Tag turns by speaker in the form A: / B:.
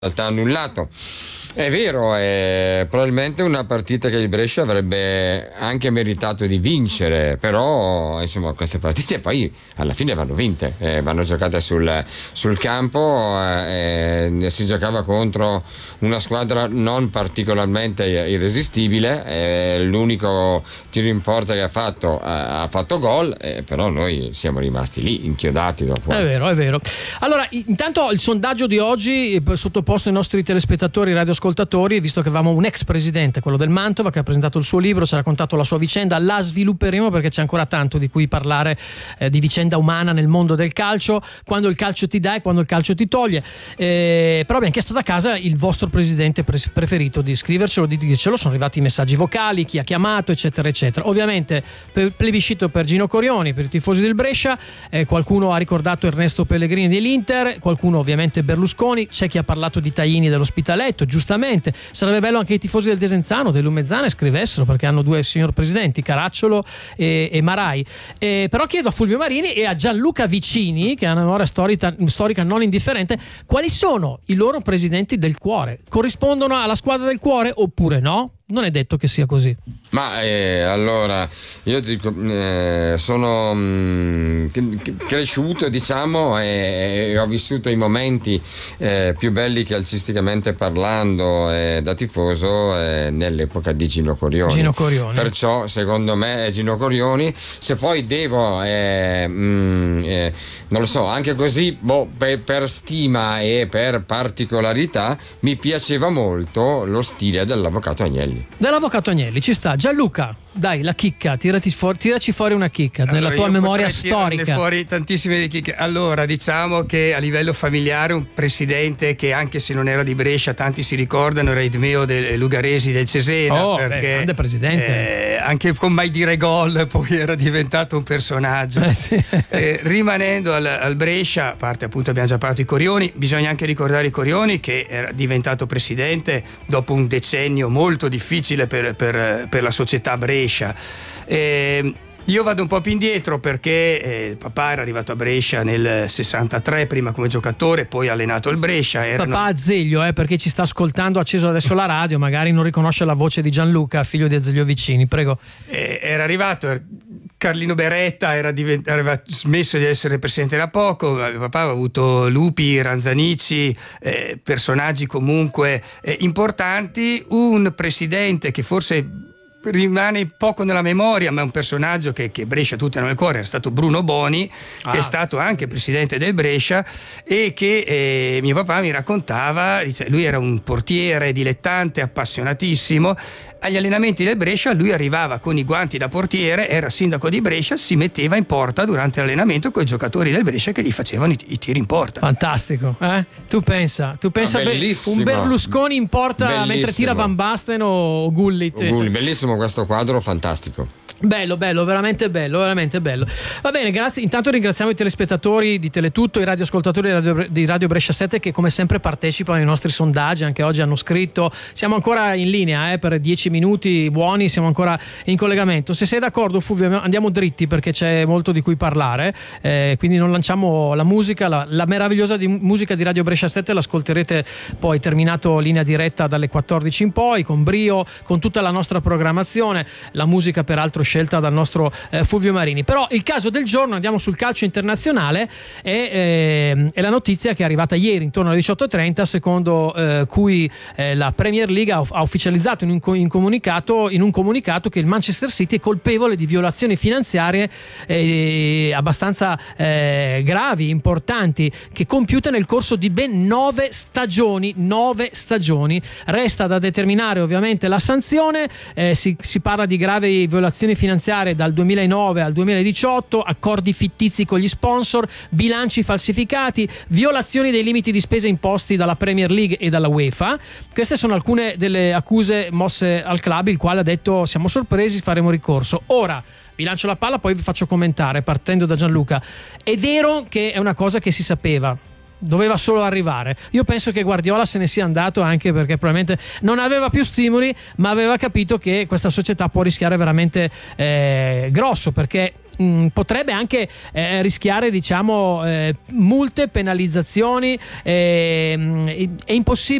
A: realtà annullato. È vero, è probabilmente una partita che il Brescia avrebbe anche meritato di vincere, però insomma queste partite poi alla fine vanno vinte, vanno giocate sul campo, si giocava contro una squadra non particolarmente irresistibile, l'unico tiro in porta che ha fatto gol, però noi siamo rimasti lì inchiodati dopo.
B: È vero. Allora, intanto il sondaggio di oggi sottoposto ai nostri telespettatori radioascoltatori, visto che avevamo un ex presidente, quello del Mantova, che ha presentato il suo libro, ci ha raccontato la sua vicenda, la svilupperemo perché c'è ancora tanto di cui parlare, di vicenda umana nel mondo del calcio, quando il calcio ti dà e quando il calcio ti toglie, però abbiamo chiesto da casa il vostro presidente preferito, di scrivercelo, di dircelo. Sono arrivati i messaggi vocali, chi ha chiamato, eccetera eccetera. Ovviamente plebiscito per Gino Corioni, per i tifosi del Brescia, qualcuno ha ricordato Ernesto Pellegrini dell'Inter, qualcuno ovviamente Berlusconi, c'è chi ha parlato di Tajini dell'Ospitaletto, giustamente. Sarebbe bello anche i tifosi del Desenzano, dell'Umezzana, scrivessero, perché hanno due signor presidenti, Caracciolo e Marai. Però chiedo a Fulvio Marini e a Gianluca Vicini, che ha una memoria storica non indifferente, quali sono i loro presidenti del cuore? Corrispondono alla squadra del cuore oppure no? Non è detto che sia così.
A: Ma allora io dico, sono cresciuto, diciamo, e ho vissuto i momenti più belli calcisticamente parlando da tifoso nell'epoca di Gino Corioni. Perciò secondo me è Gino Corioni. Se poi devo non lo so, anche così per stima e per particolarità mi piaceva molto lo stile dell'avvocato Agnelli.
B: Dell'avvocato Agnelli, ci sta. Gianluca, dai, la chicca, tiraci fuori una chicca, allora, nella tua memoria storica.
C: Fuori tantissime chicche. Allora, diciamo che a livello familiare un presidente che, anche se non era di Brescia, tanti si ricordano, era Idmeo Lugaresi del Cesena, perché
B: grande presidente.
C: Anche con Mai dire gol poi era diventato un personaggio.
B: Sì.
C: Rimanendo al Brescia, a parte appunto abbiamo già parlato di Corioni, bisogna anche ricordare Corioni che era diventato presidente dopo un decennio molto difficile per la società Brescia. Io vado un po' più indietro perché papà era arrivato a Brescia nel 63, prima come giocatore, poi ha allenato il Brescia.
B: Papà Azeglio, perché ci sta ascoltando, ha acceso adesso la radio, magari non riconosce la voce di Gianluca, figlio di Azeglio Vicini, prego.
C: Era arrivato Carlino Beretta, aveva smesso di essere presidente da poco, papà aveva avuto Lupi, Ranzanici, personaggi comunque importanti, un presidente che forse rimane poco nella memoria, ma è un personaggio che Brescia tutti hanno nel cuore, era stato Bruno Boni, che è stato anche presidente del Brescia, e che mio papà mi raccontava, lui era un portiere dilettante, appassionatissimo. Agli allenamenti del Brescia lui arrivava con i guanti da portiere, era sindaco di Brescia, si metteva in porta durante l'allenamento con i giocatori del Brescia che gli facevano i tiri in porta.
B: Fantastico, Tu pensa un Berlusconi in porta mentre tira Van Basten o Gullit.
A: Bellissimo questo quadro, fantastico.
B: Bello, veramente bello. Va bene, grazie. Intanto ringraziamo i telespettatori di Teletutto, i radioascoltatori di Radio Brescia 7 che come sempre partecipano ai nostri sondaggi, anche oggi hanno scritto. Siamo ancora in linea per 10 minuti buoni, siamo ancora in collegamento. Se sei d'accordo, Fulvio, andiamo dritti perché c'è molto di cui parlare, quindi non lanciamo la musica, la meravigliosa musica di Radio Brescia 7 l'ascolterete poi terminato linea diretta dalle 14 in poi, con brio, con tutta la nostra programmazione, la musica peraltro scelta dal nostro Fulvio Marini. Però il caso del giorno, andiamo sul calcio internazionale, è la notizia che è arrivata ieri intorno alle 18:30, secondo cui la Premier League ha ufficializzato in un comunicato che il Manchester City è colpevole di violazioni finanziarie abbastanza gravi, importanti, che compiute nel corso di ben 9 stagioni. Resta da determinare ovviamente la sanzione, si parla di gravi violazioni finanziarie dal 2009 al 2018, accordi fittizi con gli sponsor, bilanci falsificati, violazioni dei limiti di spesa imposti dalla Premier League e dalla UEFA. Queste sono alcune delle accuse mosse al club, il quale ha detto: siamo sorpresi, faremo ricorso. Ora vi lancio la palla, poi vi faccio commentare partendo da Gianluca. È vero che è una cosa che si sapeva, doveva solo arrivare. Io penso che Guardiola se ne sia andato anche perché probabilmente non aveva più stimoli, ma aveva capito che questa società può rischiare veramente grosso, perché potrebbe anche rischiare, diciamo, multe, penalizzazioni, è impossibile